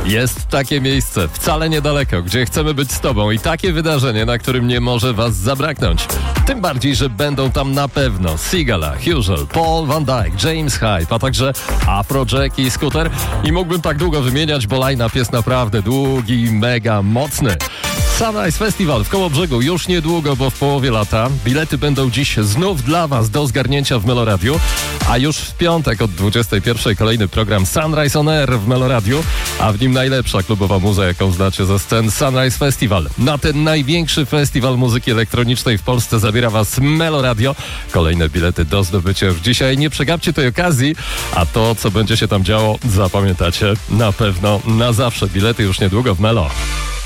Jest takie miejsce, wcale niedaleko, gdzie chcemy być z tobą i takie wydarzenie, na którym nie może was zabraknąć. Tym bardziej, że będą tam na pewno Sigala, Huzel, Paul Van Dyke, James Hype, a także Afrojack i Scooter. I mógłbym tak długo wymieniać, bo line-up jest naprawdę długi i mega mocny. Sunrise Festival w Kołobrzegu już niedługo, bo w połowie lata. Bilety będą dziś znów dla was do zgarnięcia w Meloradiu, a już w piątek od 21 kolejny program Sunrise on Air w Meloradiu, a w nim najlepsza klubowa muza, jaką znacie ze scen Sunrise Festival. Na ten największy festiwal muzyki elektronicznej w Polsce zabiera was Meloradio. Kolejne bilety do zdobycia już dzisiaj. Nie przegapcie tej okazji, a to, co będzie się tam działo, zapamiętacie na pewno na zawsze. Bilety już niedługo w Melo.